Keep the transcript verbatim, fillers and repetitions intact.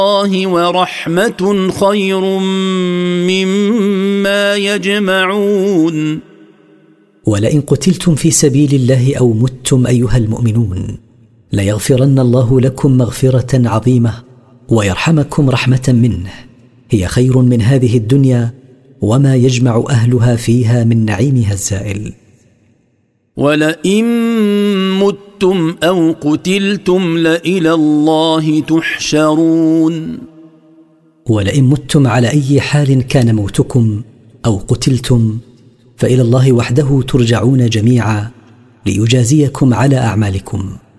الله ورحمة خير مما يجمعون. ولئن قتلتم في سبيل الله أو متم أيها المؤمنون ليغفرن الله لكم مغفرة عظيمة ويرحمكم رحمة منه هي خير من هذه الدنيا وما يجمع أهلها فيها من نعيمها الزائل. ولئن متم أو قتلتم لإلى الله تحشرون. ولئن متم على أي حال كان موتكم أو قتلتم فإلى الله وحده ترجعون جميعا ليجازيكم على أعمالكم.